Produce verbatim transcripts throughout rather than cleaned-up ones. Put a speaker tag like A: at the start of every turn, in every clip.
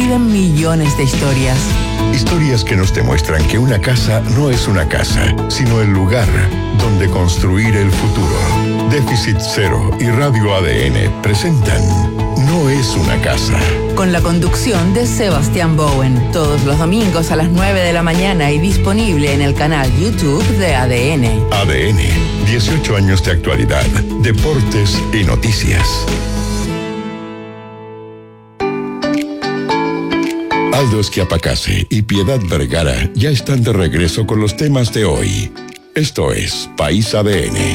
A: viven millones de historias.
B: Historias que nos demuestran que una casa no es una casa, sino el lugar donde construir el futuro. Déficit Cero y Radio A D N presentan No es una casa.
A: Con la conducción de Sebastián Bowen. Todos los domingos a las nueve de la mañana y disponible en el canal YouTube de A D N.
B: A D N, dieciocho años de actualidad, deportes y noticias. Aldo Schiapacase y Piedad Vergara ya están de regreso con los temas de hoy. Esto es País A D N.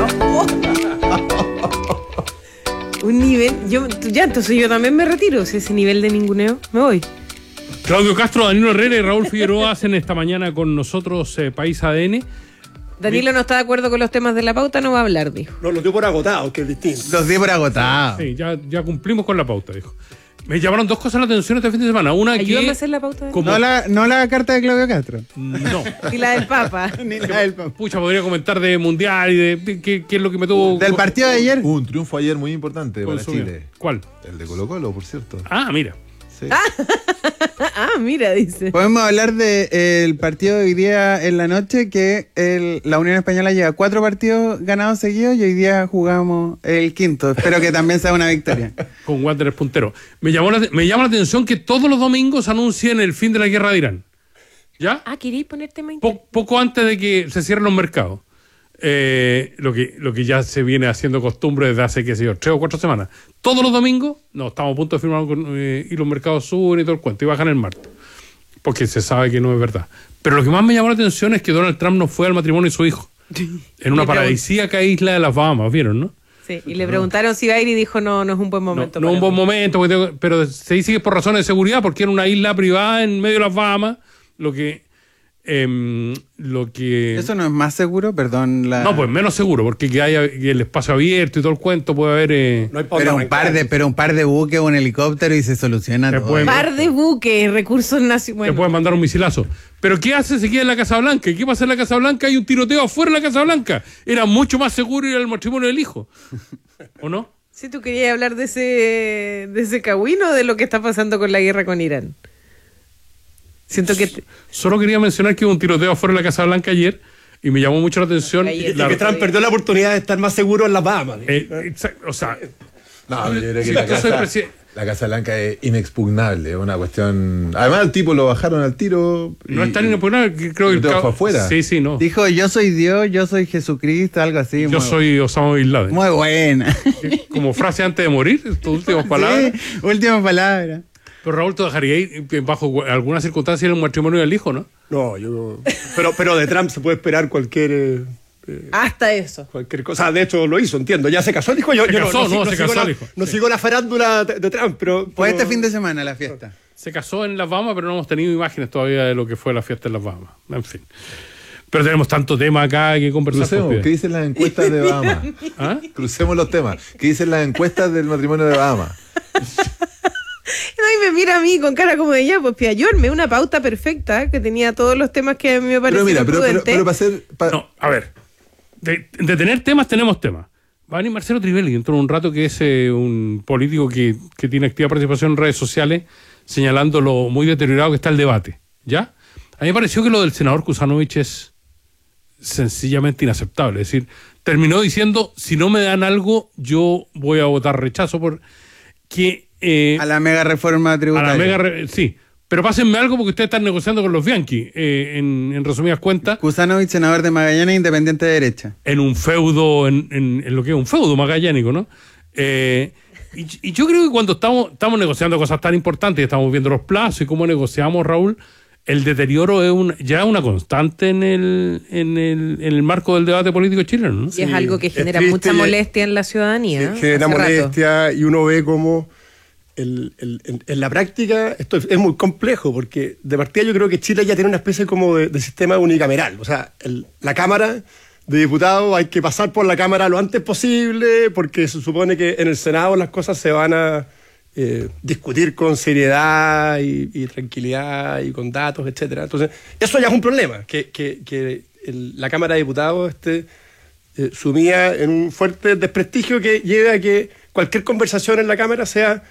C: Un nivel, yo ya entonces yo también me retiro, si ese nivel de ninguneo, me voy.
D: Claudio Castro, Danilo Herrera y Raúl Figueroa hacen esta mañana con nosotros eh, País A D N.
C: Danilo no está de acuerdo con los temas de la pauta, no va a hablar, dijo.
E: No, los dio por agotados, que es distinto.
F: Los di por agotados.
D: Sí, ya, ya cumplimos con la pauta, dijo. Me llamaron dos cosas la atención este fin de semana. Una
C: Ayúdame
D: que...
C: a hacer la pauta de
D: como...
F: No, la, no la carta de Claudio Castro.
D: No.
C: Y la del Papa.
F: Ni la del Papa.
D: Pucha, podría comentar de Mundial y de, de qué, qué es lo que me tuvo...
F: Del partido de ayer.
G: Hubo un triunfo ayer muy importante para
D: consumido.
G: Chile.
D: ¿Cuál?
G: El de Colo Colo, por cierto.
D: Ah, mira.
G: Sí.
C: Ah, mira, dice.
F: Podemos hablar del partido de hoy día en la noche, que el, la Unión Española lleva cuatro partidos ganados seguidos y hoy día jugamos el quinto. Espero que también sea una victoria.
D: Con Wanderers puntero. Me, llamó la, me llama la atención que todos los domingos anuncien el fin de la guerra de Irán. ¿Ya?
C: Ah, ¿queréis poner tema
D: Po- poco antes de que se cierren los mercados. Eh, lo que lo que ya se viene haciendo costumbre desde hace, qué sé yo, tres o cuatro semanas. Todos los domingos, no, estamos a punto de firmar con, eh, y los mercados suben y todo el cuento, y bajan el martes. Porque se sabe que no es verdad. Pero lo que más me llamó la atención es que Donald Trump no fue al matrimonio de su hijo. En una
C: Le pregun-
D: paradisíaca isla de las Bahamas, ¿vieron, no?
C: Sí, y le preguntaron si iba a ir y dijo no, no es un buen
D: No,
C: momento.
D: no
C: para
D: un buen
C: mí.
D: momento, porque tengo- pero se dice que es por razones de seguridad, porque era una isla privada en medio de las Bahamas, lo que... em, lo que...
F: ¿Eso no es más seguro? Perdón. La...
D: No, pues menos seguro, porque que haya que el espacio abierto y todo el cuento puede haber... Eh,
E: No hay pa'
F: Pero
E: dónde
F: un par
E: arrancar.
F: de, pero un par de buques o un helicóptero y se soluciona
D: Se
F: todo.
D: puede-
C: Par de buques, recursos
D: te
C: nacionales.
D: pueden mandar un misilazo. Pero ¿qué hace? Se queda en la Casa Blanca. ¿Y qué pasa en la Casa Blanca? Hay un tiroteo afuera de la Casa Blanca. Era mucho más seguro ir al matrimonio del hijo. ¿O no?
C: Si tú querías hablar de ese de ese cagüino o de lo que está pasando con la guerra con Irán. Siento que... te-
D: Solo quería mencionar que hubo un tiroteo afuera de la Casa Blanca ayer y me llamó mucho la atención.
C: Ayer.
E: Y
D: la-
E: que Trump perdió la oportunidad de estar más seguro en las Bahamas.
D: eh, exacto, o sea,
G: No, yo creo que
D: si
G: la
D: yo soy
G: casa,
D: presi-
G: la Casa Blanca es inexpugnable, es una cuestión... Además, el tipo lo bajaron al tiro.
D: no
G: y-
D: es tan inopinable que creo que el
G: Tiroteo
D: cabo-
G: fue afuera.
D: Sí, sí, no.
F: Dijo, yo soy Dios, yo soy Jesucristo, algo así.
D: Yo
F: muy,
D: soy Osama Bin Laden.
F: Muy buena.
D: Como frase antes de morir, tus últimas palabras.
F: Sí, última palabra.
D: Pero Raúl, ¿te dejaría ir eh, bajo alguna circunstancia en un matrimonio del hijo, no?
E: No, yo no. Pero, pero de Trump se puede esperar cualquier, eh, eh,
C: Hasta eso.
E: cualquier cosa. De hecho, lo hizo, entiendo. Ya se casó, dijo yo.
D: Se
E: yo
D: casó, no, se
E: sigo
D: casó,
E: la,
D: dijo.
E: no
D: Sí.
E: sigo la farándula de, de Trump, pero.
F: Pues
E: pero-
F: este fin de semana la fiesta.
D: Se casó en las Bahamas, pero no hemos tenido imágenes todavía de lo que fue la fiesta en las Bahamas. En fin. Pero tenemos tanto tema acá que conversar.
G: Crucemos,
D: pues,
G: ¿qué dicen las encuestas de Bahamas?
D: ¿Ah?
G: Crucemos los temas. ¿Qué dicen las encuestas del matrimonio de Bahamas?
C: No, y me mira a mí con cara como de ya, pues pía, yo armé una pauta perfecta que tenía todos los temas que a mí me
G: Pero
C: parecían
G: mira, pero, pero,
C: prudentes.
G: pero para hacer... pa-
D: No, a ver. De, de tener temas, tenemos temas. Va a venir Marcelo Trivelli dentro de un rato, que es eh, un político que, que tiene activa participación en redes sociales, señalando lo muy deteriorado que está el debate. ¿Ya? A mí me pareció que lo del senador Kuzanovich es sencillamente inaceptable. Es decir, terminó diciendo, si no me dan algo, yo voy a votar rechazo por que... eh,
F: A la mega reforma
D: a
F: tributaria.
D: la mega... re- sí. Pero pásenme algo porque ustedes están negociando con los Bianchi, eh, en, en resumidas cuentas,
F: Kuzanovich, senador de Magallanes, independiente de derecha.
D: en un feudo, en, en, en lo que es un feudo magallánico, ¿no? Eh, y, y yo creo que cuando estamos, estamos negociando cosas tan importantes, estamos viendo los plazos y cómo negociamos, Raúl, el deterioro es un, ya una constante en el, en, el, en el marco del debate político chileno, ¿no?
C: Y es algo que
E: es
C: genera
E: triste
C: mucha
E: y-
C: molestia en la ciudadanía.
E: que genera
C: hace rato.
E: molestia y uno ve como el, el- en, en la práctica esto es, es muy complejo porque de partida yo creo que Chile ya tiene una especie como de, de sistema unicameral, o sea, el- la Cámara de Diputados hay que pasar por la Cámara lo antes posible porque se supone que en el Senado las cosas se van a eh, discutir con seriedad y, y tranquilidad y con datos, etcétera. Entonces, eso ya es un problema, que, que, que el- la Cámara de Diputados esté eh, sumida en un fuerte desprestigio que lleve a que cualquier conversación en la Cámara sea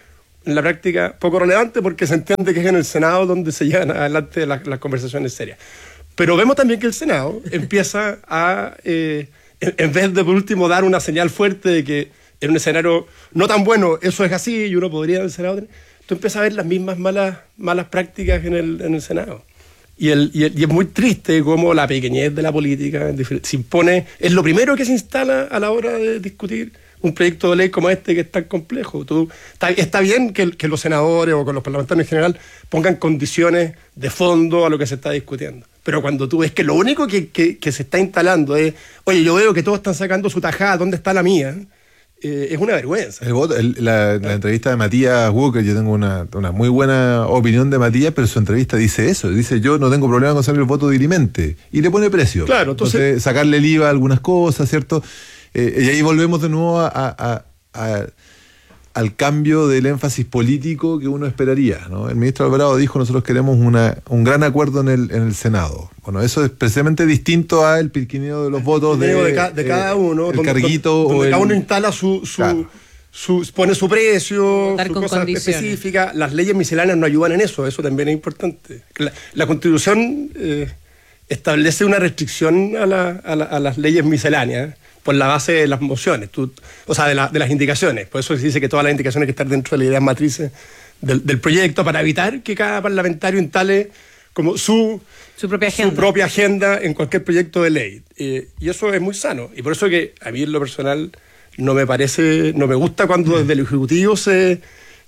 E: en la práctica poco relevante porque se entiende que es en el Senado donde se llevan adelante las, las conversaciones serias. Pero vemos también que el Senado empieza a, eh, en, en vez de por último dar una señal fuerte de que en un escenario no tan bueno eso es así y uno podría en el Senado, tú empiezas a ver las mismas malas, malas prácticas en el, en el Senado. Y, el, y, el, y es muy triste cómo la pequeñez de la política se impone, es lo primero que se instala a la hora de discutir un proyecto de ley como este que es tan complejo. Tú, está, está bien que, que los senadores o con los parlamentarios en general pongan condiciones de fondo a lo que se está discutiendo. Pero cuando tú ves que lo único que, que, que se está instalando es, oye, yo veo que todos están sacando su tajada, ¿dónde está la mía? Eh, es una vergüenza.
G: El voto, el, la, la entrevista de Matías Walker, yo tengo una, una muy buena opinión de Matías, pero su entrevista dice eso, dice yo no tengo problema con sacar el voto dirimente, y le pone precio.
E: Claro, entonces,
G: entonces sacarle el I V A a algunas cosas, ¿cierto? Eh, y ahí volvemos de nuevo a, a, a, al cambio del énfasis político que uno esperaría, ¿no? El ministro Alvarado dijo, nosotros queremos una, un gran acuerdo en el, en el Senado. Bueno, eso es precisamente distinto al pirquineo de los votos de,
E: de, ca, de eh, cada uno,
G: el
E: donde,
G: carguito
E: donde, donde
G: o el,
E: cada uno instala su, su,
G: claro.
E: su pone su precio,
C: Votar
E: su
C: con
E: cosa
C: condiciones.
E: específica. Las leyes misceláneas no ayudan en eso, eso también es importante. La, la Constitución eh, establece una restricción a, la, a, la, a las leyes misceláneas por la base de las mociones, tú, o sea, de, la, de las indicaciones. Por eso se dice que todas las indicaciones hay que estar dentro de las ideas matrices del, del proyecto para evitar que cada parlamentario instale como su,
C: su, propia, agenda.
E: su propia agenda en cualquier proyecto de ley. Eh, y eso es muy sano. Y por eso que a mí en lo personal no me parece, no me gusta cuando desde el Ejecutivo se,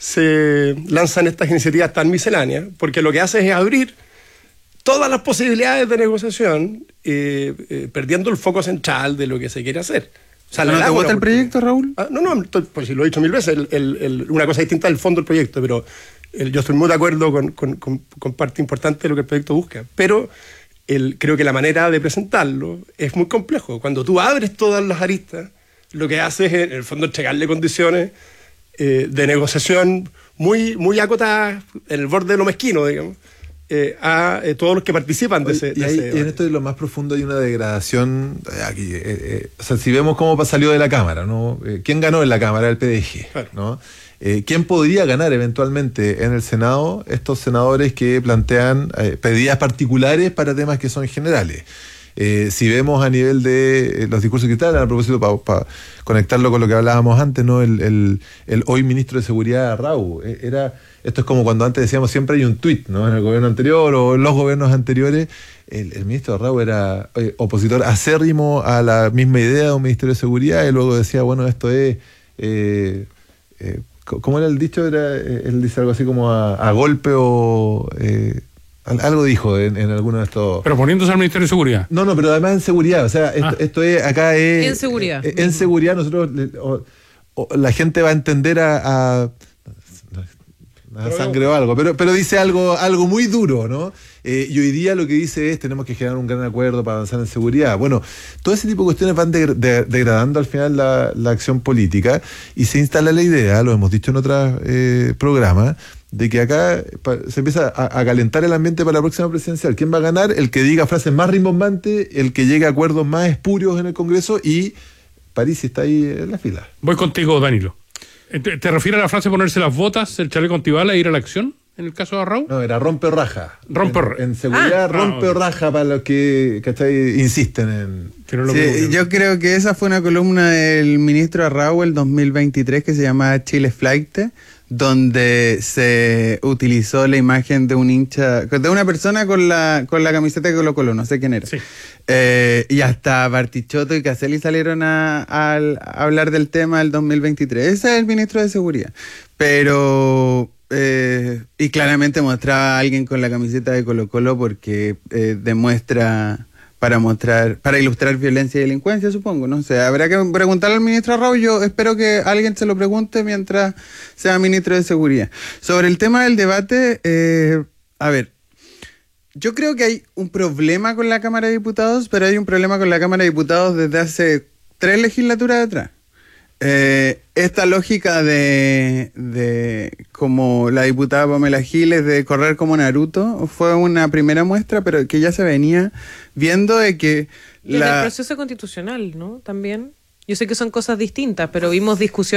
E: se lanzan estas iniciativas tan misceláneas, porque lo que hace es abrir todas las posibilidades de negociación, eh, eh, perdiendo el foco central de lo que se quiere hacer. O sea,
F: ¿No te gusta el proyecto, Raúl?
E: Ah, no, no, pues si lo he dicho mil veces, el, el, el, una cosa distinta es el fondo del proyecto, pero el, yo estoy muy de acuerdo con, con, con, con parte importante de lo que el proyecto busca, pero el, creo que la manera de presentarlo es muy complejo. Cuando tú abres todas las aristas, lo que haces es, en el fondo, entregarle condiciones eh, de negociación muy, muy acotadas, en el borde de lo mezquino, digamos, Eh, a eh, todos los que participan de ese,
G: y,
E: de
G: ahí,
E: ese
G: y en esto de lo más profundo hay una degradación eh, aquí, eh, eh, o sea, si vemos cómo salió de la Cámara, ¿no? Eh, ¿quién ganó en la Cámara? El P D G,
E: claro.
G: ¿no? Eh, ¿quién podría ganar eventualmente en el Senado? Estos senadores que plantean eh, pedidas particulares para temas que son generales. Eh, si vemos a nivel de eh, los discursos que están, a propósito, para pa conectarlo con lo que hablábamos antes, ¿no? El, el, el hoy ministro de Seguridad, Raúl, eh, era... Esto es como cuando antes decíamos siempre hay un tuit, ¿no? En el gobierno anterior o en los gobiernos anteriores, el, el ministro Raúl era eh, opositor acérrimo a la misma idea de un ministerio de seguridad y luego decía, bueno, esto es... Eh, eh, ¿Cómo era el dicho? Era, eh, él dice algo así como a, a golpe o... Eh, algo dijo en, en alguno de estos...
D: Pero poniéndose al Ministerio de Seguridad.
G: No, no, pero además en seguridad, o sea, esto,
D: ah.
G: esto es, acá es...
C: En seguridad.
G: En, en seguridad nosotros, o, o, la gente va a entender a... a a sangre o algo, pero, pero dice algo, algo muy duro, ¿no? Eh, y hoy día lo que dice es tenemos que generar un gran acuerdo para avanzar en seguridad. Bueno, todo ese tipo de cuestiones van de, de, degradando al final la, la acción política y se instala la idea, lo hemos dicho en otros eh, programas, de que acá pa, se empieza a, a calentar el ambiente para la próxima presidencial. ¿Quién va a ganar? El que diga frases más rimbombantes, el que llegue a acuerdos más espurios en el Congreso y París está ahí en la fila.
D: Voy contigo, Danilo. ¿Te, te refieres a la frase ponerse las botas, el chaleco antibala e ir a la acción? En el caso de Raúl.
G: No, era rompe o raja.
D: Rompe o raja.
G: En, en seguridad,
D: ah,
G: rompe
D: ah,
G: o raja para los que, ¿cachai? Insisten en.
D: Que no lo
F: Sí,
D: veo,
F: yo creo que esa fue una columna del ministro Arrau el dos mil veintitrés que se llama Chile Flight, donde se utilizó la imagen de un hincha, de una persona con la con la camiseta de Colo Colo, no sé quién era.
D: Sí.
F: Eh, y hasta Bartichotto y Caselli salieron a, a, a hablar del tema del dos mil veintitrés. Ese es el ministro de Seguridad. Pero... Eh, y claramente mostraba a alguien con la camiseta de Colo Colo porque eh, demuestra para mostrar, para ilustrar violencia y delincuencia, supongo, no sé, habrá que preguntarle al ministro Arrau. Yo espero que alguien se lo pregunte mientras sea ministro de Seguridad. Sobre el tema del debate, eh, a ver, yo creo que hay un problema con la Cámara de Diputados, pero hay un problema con la Cámara de Diputados desde hace tres legislaturas atrás. Eh, esta lógica de, de como la diputada Pamela Giles de correr como Naruto fue una primera muestra, pero que ya se venía viendo de que
C: Desde
F: la...
C: el proceso constitucional, ¿no? También. Yo sé que son cosas distintas, pero vimos discusiones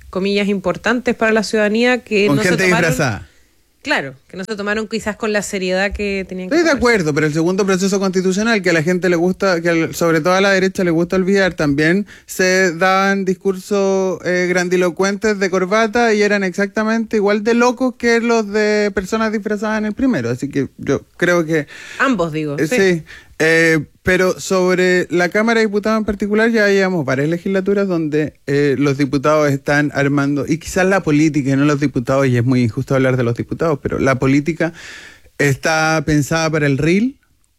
C: comillas, importantes para la ciudadanía que
F: Con
C: no
F: gente
C: se tomaron,
F: disfrazada.
C: Claro, que no se tomaron quizás con la seriedad que tenían que
F: Estoy de
C: tomarse.
F: acuerdo, pero el segundo proceso constitucional, que a la gente le gusta, que al- sobre todo a la derecha le gusta olvidar, también se daban discursos eh, grandilocuentes de corbata y eran exactamente igual de locos que los de personas disfrazadas en el primero. Así que yo creo que...
C: Ambos, digo.
F: eh,
C: sí.
F: sí, eh, pero sobre la Cámara de Diputados en particular ya llevamos varias legislaturas donde eh, los diputados están armando, y quizás la política y no los diputados, y es muy injusto hablar de los diputados, pero la política está pensada para el R I L.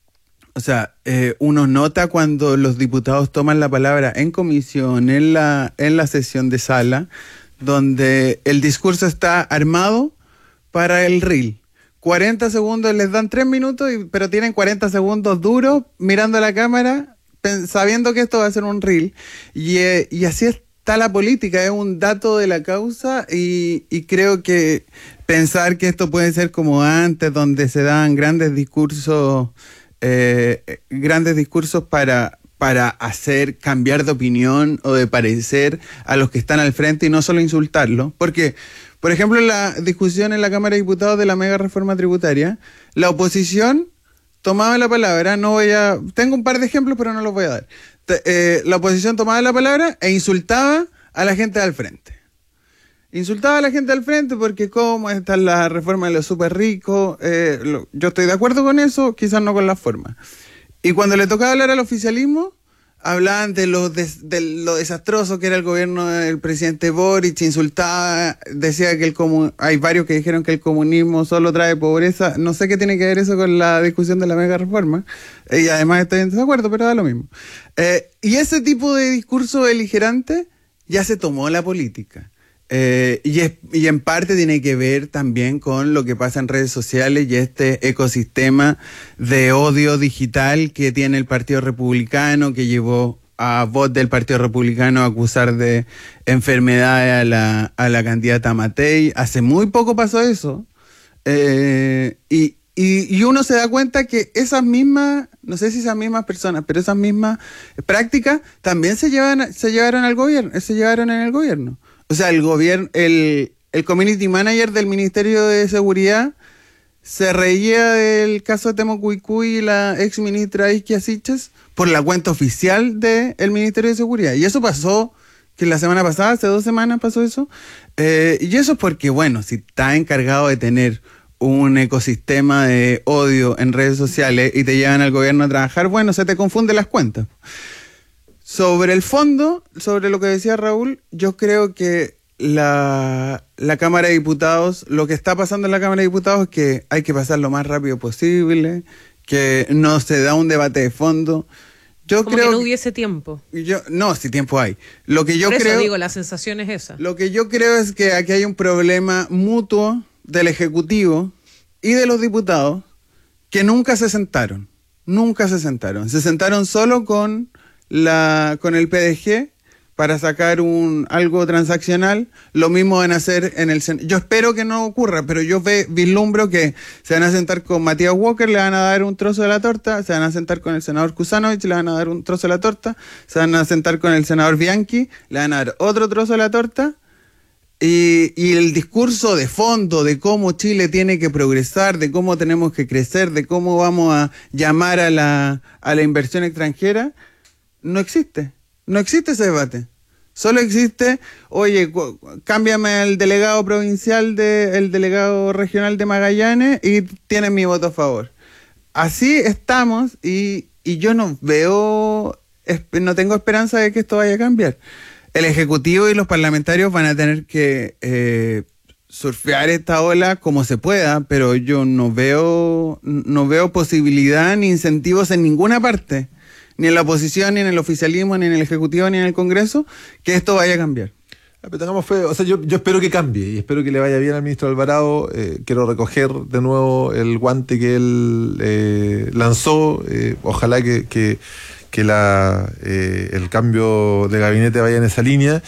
F: O sea, eh, uno nota cuando los diputados toman la palabra en comisión, en la, en la sesión de sala, donde el discurso está armado para el R I L. cuarenta segundos, les dan tres minutos, y, pero tienen cuarenta segundos duros mirando a la cámara, pen- sabiendo que esto va a ser un R I L. Y, eh, y así está la política, es un dato de la causa, y, y creo que pensar que esto puede ser como antes, donde se dan grandes discursos, eh, grandes discursos para... para hacer cambiar de opinión o de parecer a los que están al frente y no solo insultarlos. Porque, por ejemplo, en la discusión en la Cámara de Diputados de la mega reforma tributaria, la oposición tomaba la palabra, no voy a... Tengo un par de ejemplos, pero no los voy a dar. Te- eh, la oposición tomaba la palabra e insultaba a la gente al frente. Insultaba a la gente al frente porque cómo está la reforma de los súper ricos. Eh, lo- yo estoy de acuerdo con eso, quizás no con la forma. Y cuando le tocaba hablar al oficialismo, hablaban de lo, des- de lo desastroso que era el gobierno del presidente Boric, insultaba, decía que el comu- hay varios que dijeron que el comunismo solo trae pobreza. No sé qué tiene que ver eso con la discusión de la mega reforma. Eh, y además estoy en desacuerdo, pero da lo mismo. Eh, y ese tipo de discurso beligerante ya se tomó la política. Eh, y, es, y en parte tiene que ver también con lo que pasa en redes sociales y este ecosistema de odio digital que tiene el Partido Republicano, que llevó a voz del Partido Republicano a acusar de enfermedades a la, a la candidata Matei. Hace muy poco pasó eso. Eh, y, y, y uno se da cuenta que esas mismas, no sé si esas mismas personas, pero esas mismas prácticas también se, llevan, se llevaron al gobierno, se llevaron en el gobierno. O sea, el gobierno, el, el community manager del Ministerio de Seguridad se reía del caso de Temo Cuicuy y la ex ministra Isquia Siches por la cuenta oficial del Ministerio de Seguridad. Y eso pasó, que la semana pasada, hace dos semanas pasó eso. Eh, y eso es porque, bueno, si estás encargado de tener un ecosistema de odio en redes sociales y te llevan al gobierno a trabajar, bueno, se te confunden las cuentas. Sobre el fondo, sobre lo que decía Raúl, yo creo que la, la Cámara de Diputados, lo que está pasando en la Cámara de Diputados es que hay que pasar lo más rápido posible, que no se da un debate de fondo. Yo
C: Como
F: creo
C: que no hubiese tiempo.
F: yo no, si tiempo hay. Lo que yo
C: Por eso
F: creo,
C: digo, la sensación es esa.
F: lo que yo creo es que aquí hay un problema mutuo del Ejecutivo y de los diputados que nunca se sentaron, nunca se sentaron. Se sentaron solo con la con el P D G para sacar un algo transaccional. Lo mismo van a hacer en el Senado. Yo espero que no ocurra, pero yo ve, vislumbro que se van a sentar con Matías Walker, le van a dar un trozo de la torta, se van a sentar con el senador Kuzanovich, le van a dar un trozo de la torta, se van a sentar con el senador Bianchi, le van a dar otro trozo de la torta. Y, y el discurso de fondo de cómo Chile tiene que progresar, de cómo tenemos que crecer, de cómo vamos a llamar a la, a la inversión extranjera, no existe. No existe ese debate. Solo existe, oye, cu- cámbiame el delegado provincial, de, el delegado regional de Magallanes y tienes mi voto a favor. Así estamos y, y yo no veo, esp- no tengo esperanza de que esto vaya a cambiar. El Ejecutivo y los parlamentarios van a tener que eh, surfear esta ola como se pueda, pero yo no veo, no veo posibilidad ni incentivos en ninguna parte, ni en la oposición, ni en el oficialismo, ni en el Ejecutivo, ni en el Congreso, que esto vaya a cambiar.
G: Ah, pero tengamos fe, o sea, yo, yo espero que cambie y espero que le vaya bien al ministro Alvarado. Eh, quiero recoger de nuevo el guante que él eh, lanzó. Eh, ojalá que, que, que la, eh, el cambio de gabinete vaya en esa línea.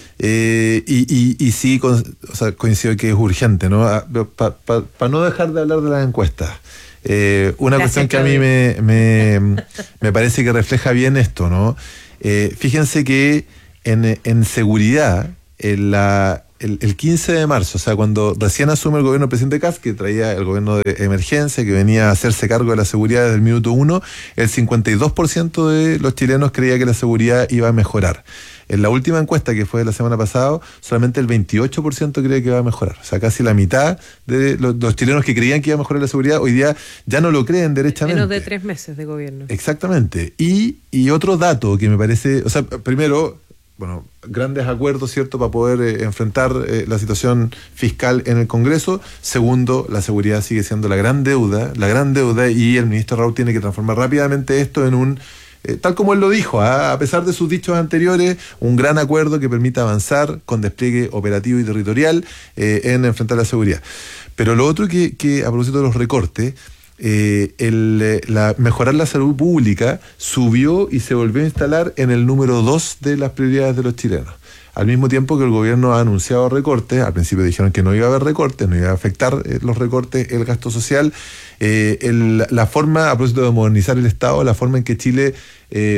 G: Eh, y, y, y sí, con, o sea, coincido que es urgente, ¿no? Para pa, pa no dejar de hablar de las encuestas. Eh, una
C: Gracias,
G: cuestión que a mí me, me, me parece que refleja bien esto, ¿no? Eh, fíjense que en, en seguridad, el, la, el, el quince de marzo, o sea, cuando recién asume el gobierno del presidente Kast, que traía el gobierno de emergencia, que venía a hacerse cargo de la seguridad desde el minuto uno, el cincuenta y dos por ciento de los chilenos creía que la seguridad iba a mejorar. En la última encuesta, que fue de la semana pasada, solamente el veintiocho por ciento cree que va a mejorar. O sea, casi la mitad de los, los chilenos que creían que iba a mejorar la seguridad, hoy día ya no lo creen derechamente.
C: Menos de tres meses de gobierno.
G: Exactamente. Y, y otro dato que me parece, o sea, primero, bueno, grandes acuerdos, ¿cierto?, para poder eh, enfrentar eh, la situación fiscal en el Congreso. Segundo, la seguridad sigue siendo la gran deuda, la gran deuda, y el ministro Raúl tiene que transformar rápidamente esto en un... Eh, tal como él lo dijo, ¿eh? a pesar de sus dichos anteriores, un gran acuerdo que permita avanzar con despliegue operativo y territorial eh, en enfrentar la seguridad. Pero lo otro que, que a propósito de los recortes, eh, el, la, mejorar la salud pública subió y se volvió a instalar en el número dos de las prioridades de los chilenos. Al mismo tiempo que el gobierno ha anunciado recortes, al principio dijeron que no iba a haber recortes, no iba a afectar eh, los recortes, el gasto social, eh, el, la forma, a propósito de modernizar el Estado, la forma en que Chile eh,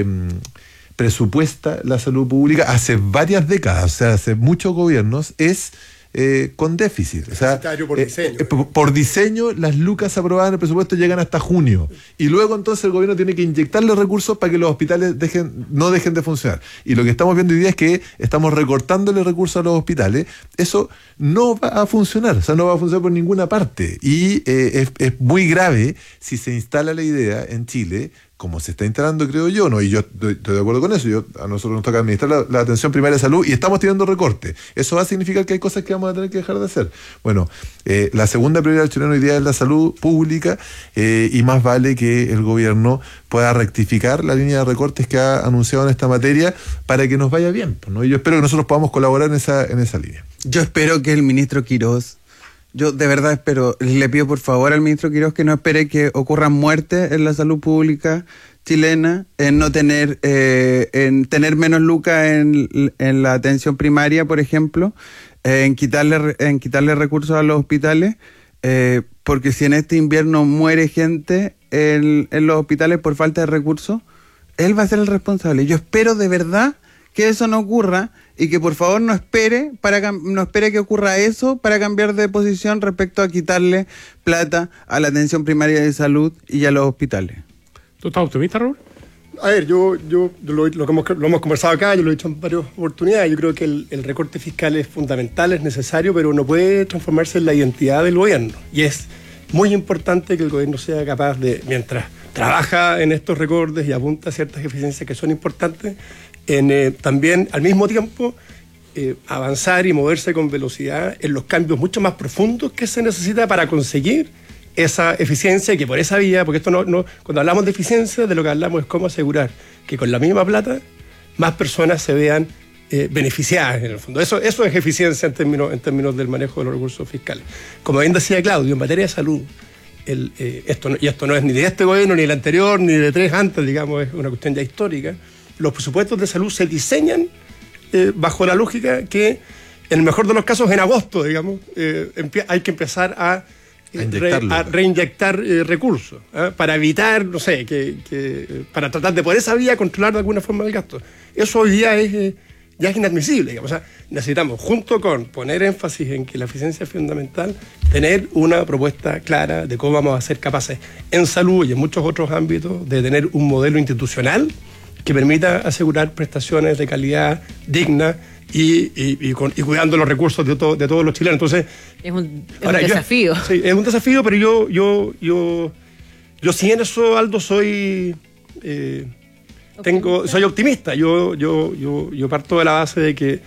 G: presupuesta la salud pública hace varias décadas, o sea, hace muchos gobiernos, es... Eh, con déficit. O sea,
E: por,
G: eh,
E: diseño.
G: Eh, por, por diseño, las lucas aprobadas en el presupuesto llegan hasta junio. Y luego entonces el gobierno tiene que inyectarle recursos para que los hospitales dejen, no dejen de funcionar. Y lo que estamos viendo hoy día es que estamos recortándole recursos a los hospitales. Eso no va a funcionar. O sea, no va a funcionar por ninguna parte. Y eh, es, es muy grave si se instala la idea en Chile, como se está instalando, creo yo, no, y yo estoy, estoy de acuerdo con eso. Yo, a nosotros nos toca administrar la, la atención primaria de salud y estamos teniendo recortes. Eso va a significar que hay cosas que vamos a tener que dejar de hacer. Bueno, eh, la segunda prioridad del chileno hoy día es la salud pública, eh, y más vale que el gobierno pueda rectificar la línea de recortes que ha anunciado en esta materia para que nos vaya bien, ¿no? Y yo espero que nosotros podamos colaborar en esa, en esa línea.
F: Yo espero que el ministro Quirós, yo de verdad espero, le pido por favor al ministro Quirós que no espere que ocurran muertes en la salud pública chilena, en no tener, eh, en tener menos lucas en, en la atención primaria, por ejemplo, eh, en quitarle, en quitarle recursos a los hospitales, eh, porque si en este invierno muere gente en, en los hospitales por falta de recursos, él va a ser el responsable. Yo espero de verdad que eso no ocurra y que por favor no espere para no espere que ocurra eso para cambiar de posición respecto a quitarle plata a la atención primaria de salud y a los hospitales.
D: ¿Tú estás optimista, Raúl?
E: A ver, yo, yo lo, lo, que hemos, lo hemos conversado acá, yo lo he dicho en varias oportunidades, yo creo que el, el recorte fiscal es fundamental, es necesario, pero no puede transformarse en la identidad del gobierno. Y es muy importante que el gobierno sea capaz de, mientras trabaja en estos recortes y apunta a ciertas eficiencias que son importantes, en eh, también al mismo tiempo eh, avanzar y moverse con velocidad en los cambios mucho más profundos que se necesita para conseguir esa eficiencia, y que por esa vía, porque esto no, no, cuando hablamos de eficiencia, de lo que hablamos es cómo asegurar que con la misma plata más personas se vean eh, beneficiadas en el fondo. Eso, eso es eficiencia en términos, en términos del manejo de los recursos fiscales. Como bien decía Claudio, en materia de salud, el, eh, esto no, y esto no es ni de este gobierno, ni del anterior, ni de tres antes, digamos, es una cuestión ya histórica. Los presupuestos de salud se diseñan eh, bajo la lógica que, en el mejor de los casos, en agosto, digamos, eh, hay que empezar a
G: A inyectarlo.
E: Re, a reinyectar eh, recursos, ¿eh? para evitar, no sé, que, que para tratar de por esa vía controlar de alguna forma el gasto. Eso hoy día es, eh, ya es inadmisible, digamos. O sea, necesitamos, junto con poner énfasis en que la eficiencia es fundamental, tener una propuesta clara de cómo vamos a ser capaces en salud y en muchos otros ámbitos de tener un modelo institucional que permita asegurar prestaciones de calidad digna Y, y, y, con, y cuidando los recursos de, to, de todos los chilenos. Entonces,
C: es un, es
E: ahora,
C: un desafío.
E: Yo, sí, es un desafío, pero yo, yo, yo, yo sí en eso, Aldo, soy, eh, tengo, soy optimista. Yo, yo, yo, yo parto de la base de que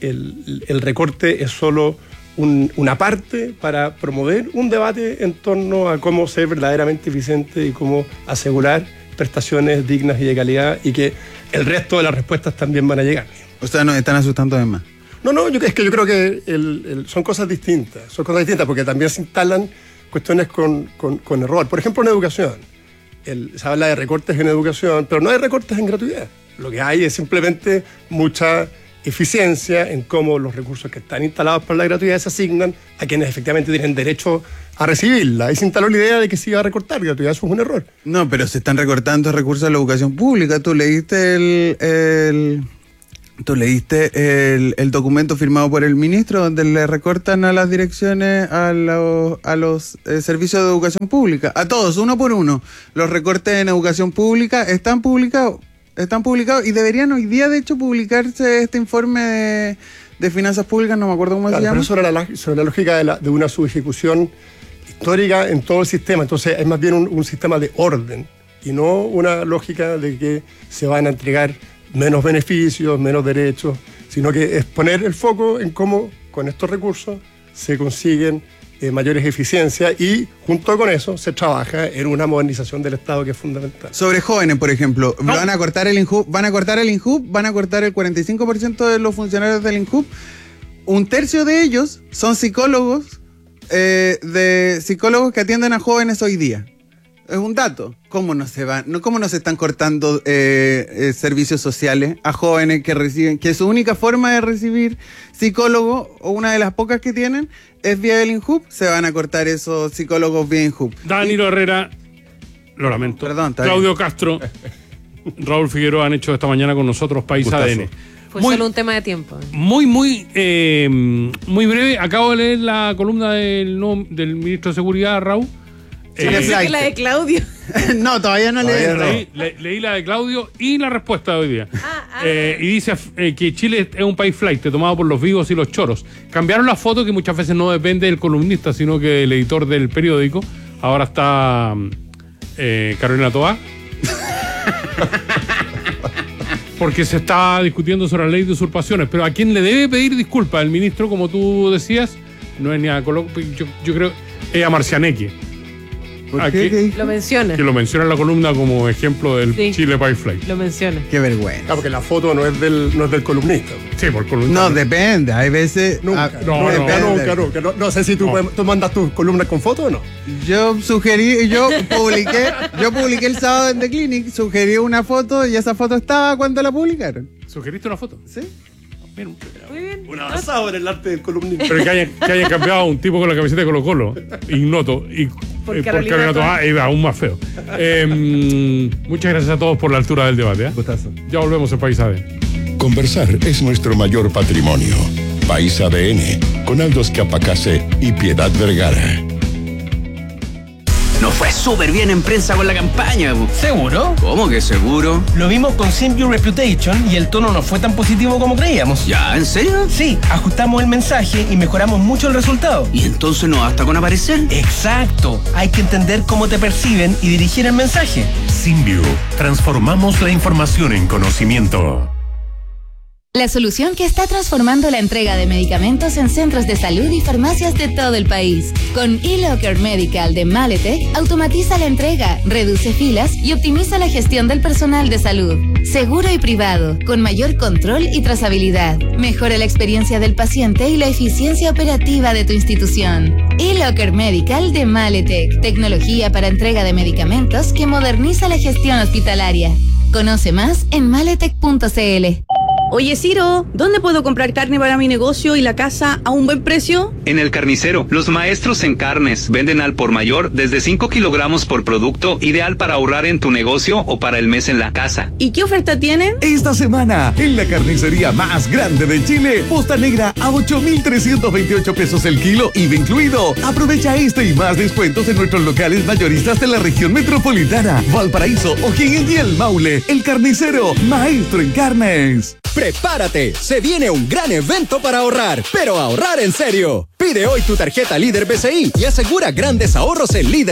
E: el, el recorte es solo un, una parte para promover un debate en torno a cómo ser verdaderamente eficiente y cómo asegurar prestaciones dignas y de calidad, y que el resto de las respuestas también van a llegar.
F: O sea, nos están asustando además.
E: No, no, yo, es que yo creo que el, el, son cosas distintas, son cosas distintas porque también se instalan cuestiones con, con, con error. Por ejemplo, en educación. El, se habla de recortes en educación, pero no hay recortes en gratuidad. Lo que hay es simplemente mucha eficiencia en cómo los recursos que están instalados para la gratuidad se asignan a quienes efectivamente tienen derecho a recibirla. Ahí se instaló la idea de que se iba a recortar gratuidad, eso es un error.
F: No, pero se están recortando recursos a la educación pública. Tú leíste el... el... ¿Tú leíste el, el documento firmado por el ministro donde le recortan a las direcciones a los, a los eh, servicios de educación pública? A todos, uno por uno. Los recortes en educación pública están publicados, están publicados y deberían hoy día, de hecho, publicarse este informe de, de finanzas públicas, no me acuerdo cómo
E: claro,
F: se llama.
E: Pero eso era la, sobre la lógica de, la, de una subejecución histórica en todo el sistema. Entonces es más bien un, un sistema de orden y no una lógica de que se van a entregar menos beneficios, menos derechos, sino que es poner el foco en cómo con estos recursos se consiguen eh, mayores eficiencias y junto con eso se trabaja en una modernización del Estado que es fundamental.
F: Sobre jóvenes, por ejemplo,
D: No.
F: van a cortar el INJUB, van a cortar el INJUB, van a cortar el cuarenta y cinco por ciento de los funcionarios del INJUB. Un tercio de ellos son psicólogos, eh, de psicólogos que atienden a jóvenes hoy día. Es un dato. ¿Cómo no se van? No, ¿Cómo no se están cortando eh, eh, servicios sociales a jóvenes que reciben, que su única forma de recibir psicólogo, o una de las pocas que tienen, es vía el INJUB? Se van a cortar esos psicólogos vía INJUB.
D: Danilo Herrera, lo lamento.
F: Perdón, está
D: Claudio
F: bien.
D: Castro, Raúl Figueroa han hecho esta mañana con nosotros País
G: Gustazo.
D: A D N.
C: Fue
D: Muy,
C: solo un tema de tiempo.
D: muy, muy, eh, muy breve. Acabo de leer la columna del, no- del ministro de Seguridad, Raúl.
F: Sí,
D: Eh,
F: le
C: Pensé que la de Claudio.
F: No, todavía no
G: Todavía
F: leí.
G: no.
D: leí, le- leí la de Claudio y la respuesta de hoy día.
C: Ah, ah.
D: Eh, y dice eh, que Chile es un país flight, tomado por los vivos y los choros. Cambiaron la foto, que muchas veces no depende del columnista, sino que del editor del periódico. Ahora está eh, Carolina Toá. Porque se está discutiendo sobre la ley de usurpaciones. Pero a quien le debe pedir disculpas el ministro, como tú decías, no es ni a Colo, yo, yo creo, es a Marcianeque.
F: ¿Por
D: ¿A
F: qué?
D: qué?
F: ¿Qué dijo?
C: Lo menciona.
D: Que lo menciona en la columna como ejemplo del
C: Sí.
D: Chile Pie Flight.
C: Lo menciona.
F: Qué vergüenza.
E: Claro, porque la foto no es del, no es del columnista.
D: Sí, por columna.
F: No, depende. Hay veces.
E: Nunca,
F: ah,
D: no,
E: nunca,
D: no.
E: nunca, nunca. No, no sé si tú,
D: No.
E: puedes- tú mandas tus columnas con foto o no.
F: Yo sugerí, yo publiqué, yo publiqué el sábado en The Clinic, sugerí una foto y esa foto estaba cuando la publicaron.
D: ¿Sugeriste una foto?
F: ¿Sí?
D: Mira,
C: Muy bien.
E: Un avanzado en el arte del columnista.
D: pero que hayan, que hayan cambiado a un tipo con la camiseta de Colo Colo, ignoto, y
C: Por
D: eh,
C: Carolina
D: Carolina
C: Toá.
D: Toá, es aún más feo. Eh, mm, muchas gracias a todos por la altura del debate. ¿eh?
G: Gustazo.
D: Ya volvemos en País A D N.
B: Conversar es nuestro mayor patrimonio. País A D N, con Aldo Scapacase y Piedad Vergara.
H: Nos fue súper bien en prensa con la campaña. po.
I: ¿Seguro?
H: ¿Cómo que seguro?
I: Lo vimos con Simview Reputation y el tono no fue tan positivo como creíamos.
H: ¿Ya? ¿En serio?
I: Sí, ajustamos el mensaje y mejoramos mucho el resultado.
H: ¿Y entonces no basta con aparecer?
I: Exacto. Hay que entender cómo te perciben y dirigir el mensaje.
J: Simview. Transformamos la información en conocimiento.
K: La solución que está transformando la entrega de medicamentos en centros de salud y farmacias de todo el país. Con eLocker Medical de Maletec, automatiza la entrega, reduce filas y optimiza la gestión del personal de salud. Seguro y privado, con mayor control y trazabilidad. Mejora la experiencia del paciente y la eficiencia operativa de tu institución. eLocker Medical de Maletec, tecnología para entrega de medicamentos que moderniza la gestión hospitalaria. Conoce más en maletec punto c l.
L: Oye, Ciro, ¿dónde puedo comprar carne para mi negocio y la casa a un buen precio?
M: En El Carnicero, los maestros en carnes venden al por mayor desde cinco kilogramos por producto, ideal para ahorrar en tu negocio o para el mes en la casa.
L: ¿Y qué oferta tienen?
N: Esta semana, en la carnicería más grande de Chile, posta negra a ocho mil trescientos veintiocho pesos el kilo, I V A incluido. Aprovecha este y más descuentos en nuestros locales mayoristas de la región metropolitana, Valparaíso, O'Higgins y El Maule. El Carnicero, maestro en carnes.
O: ¡Prepárate! Se viene un gran evento para ahorrar, pero ahorrar en serio. Pide hoy tu tarjeta Líder B C I y asegura grandes ahorros en Líder.